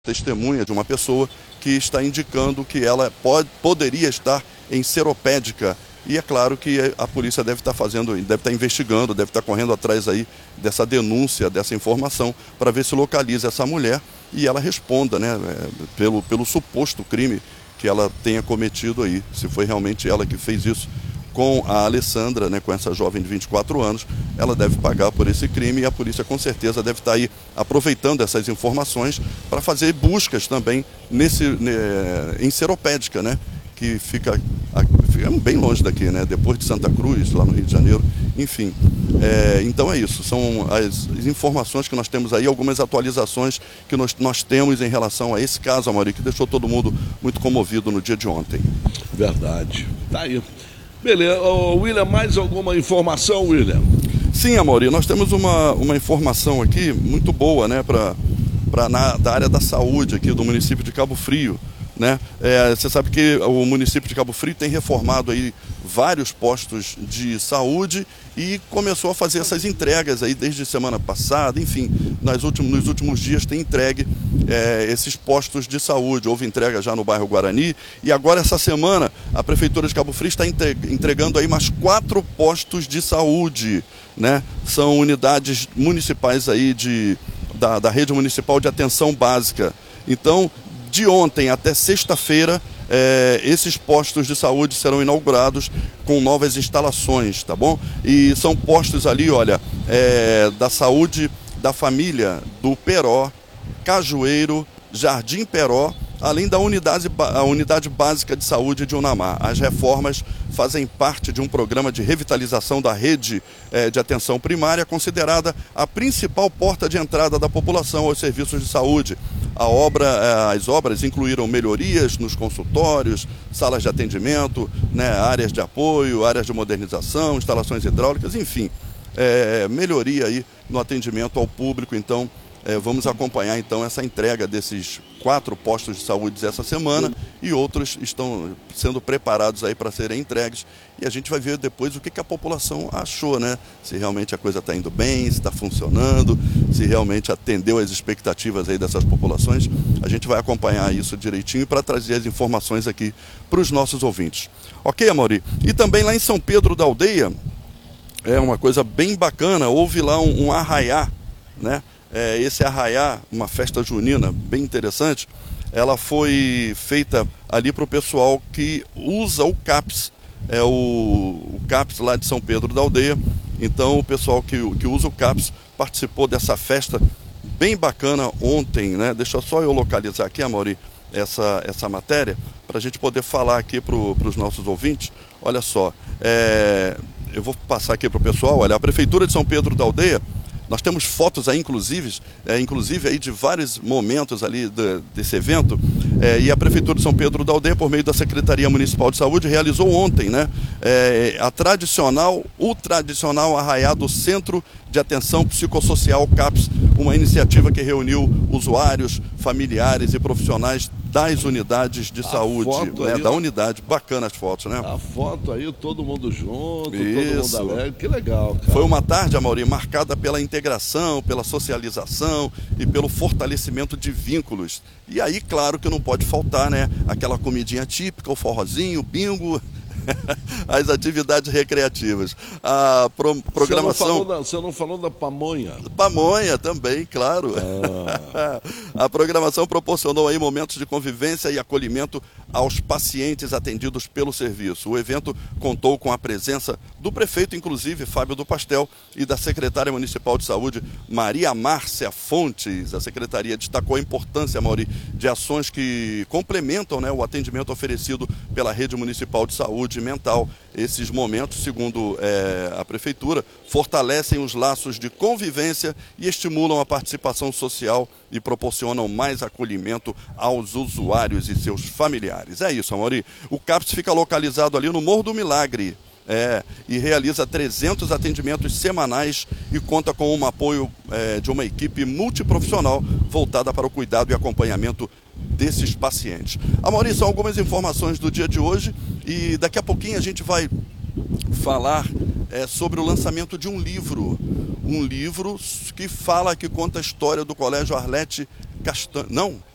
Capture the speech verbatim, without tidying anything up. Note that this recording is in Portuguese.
Testemunha de uma pessoa que está indicando que ela pode, poderia estar em seropédica. E é claro que a polícia deve estar fazendo, deve estar investigando, deve estar correndo atrás aí dessa denúncia, dessa informação, para ver se localiza essa mulher e ela responda, né, pelo, pelo suposto crime que ela tenha cometido aí, se foi realmente ela que fez isso com a Alessandra, né, com essa jovem de vinte e quatro anos, ela deve pagar por esse crime e a polícia com certeza deve estar aí aproveitando essas informações para fazer buscas também nesse, né, em Seropédica, né, que fica, fica bem longe daqui, né, depois de Santa Cruz, lá no Rio de Janeiro, enfim. É, então é isso, são as informações que nós temos aí, algumas atualizações que nós, nós temos em relação a esse caso, Amaury, que deixou todo mundo muito comovido no dia de ontem. Verdade, tá aí. Beleza, ô, William, mais alguma informação, William? Sim, Amaury, nós temos uma, uma informação aqui muito boa, né, para da área da saúde aqui do município de Cabo Frio, né? É, você sabe que o município de Cabo Frio tem reformado aí vários postos de saúde e começou a fazer essas entregas aí desde semana passada, enfim, nas últimos, nos últimos dias tem entregue é, esses postos de saúde. Houve entrega já no bairro Guarani e agora essa semana a Prefeitura de Cabo Frio está entregando aí mais quatro postos de saúde, né? São unidades municipais aí de, da, da rede municipal de atenção básica. Então, de ontem até sexta-feira, é, esses postos de saúde serão inaugurados com novas instalações, tá bom? E são postos ali, olha, é, da saúde da família do Peró, Cajueiro, Jardim Peró, além da unidade, a unidade básica de saúde de Unamar. As reformas fazem parte de um programa de revitalização da rede eh, de atenção primária, considerada a principal porta de entrada da população aos serviços de saúde. A obra, eh, as obras incluíram melhorias nos consultórios, salas de atendimento, né, áreas de apoio, áreas de modernização, instalações hidráulicas, enfim, eh, melhoria aí no atendimento ao público. Então, É, vamos acompanhar então essa entrega desses quatro postos de saúde essa semana e outros estão sendo preparados aí para serem entregues e a gente vai ver depois o que, que a população achou, né? Se realmente a coisa está indo bem, se está funcionando, se realmente atendeu às expectativas aí dessas populações. A gente vai acompanhar isso direitinho para trazer as informações aqui para os nossos ouvintes. Ok, Amaury? E também lá em São Pedro da Aldeia, é uma coisa bem bacana, houve lá um, um arraiá, né? É, esse arraiá, uma festa junina bem interessante, ela foi feita ali para o pessoal que usa o CAPS, é o, o CAPS lá de São Pedro da Aldeia. Então o pessoal que, que usa o CAPS participou dessa festa bem bacana ontem, né? Deixa só eu localizar aqui, Amaury, essa, essa matéria, para a gente poder falar aqui para os nossos ouvintes. Olha só, é, eu vou passar aqui para o pessoal, olha, a Prefeitura de São Pedro da Aldeia, nós temos fotos aí, inclusive, é, inclusive aí de vários momentos ali de, desse evento, é, e a Prefeitura de São Pedro da Aldeia, por meio da Secretaria Municipal de Saúde, realizou ontem, né, é, a tradicional, o tradicional arraiá do Centro de Atenção Psicossocial CAPS, uma iniciativa que reuniu usuários, familiares e profissionais das unidades de a saúde, né, aí, da unidade. Bacana as fotos, né? A foto aí, todo mundo junto, Isso. todo mundo alegre, que legal, cara. Foi uma tarde, Amaury, marcada pela integração, pela socialização e pelo fortalecimento de vínculos. E aí, claro que não pode faltar, né, aquela comidinha típica, o forrozinho, o bingo, as atividades recreativas. A pro, programação... Você não, falou da, você não falou da pamonha? Pamonha também, claro. Ah. A programação proporcionou aí momentos de convivência e acolhimento aos pacientes atendidos pelo serviço. O evento contou com a presença do prefeito, inclusive, Fábio do Pastel, e da secretária municipal de saúde, Maria Márcia Fontes. A secretaria destacou a importância, Amaury, de ações que complementam, né, o atendimento oferecido pela rede municipal de saúde mental. Esses momentos, segundo é, a Prefeitura, fortalecem os laços de convivência e estimulam a participação social e proporcionam mais acolhimento aos usuários e seus familiares. É isso, Amaury. O CAPS fica localizado ali no Morro do Milagre, é, e realiza trezentos atendimentos semanais e conta com um apoio é, de uma equipe multiprofissional voltada para o cuidado e acompanhamento desses pacientes. Amaury, são algumas informações do dia de hoje e daqui a pouquinho a gente vai falar é, sobre o lançamento de um livro, um livro que fala, que conta a história do Colégio Arlete Castanho, não,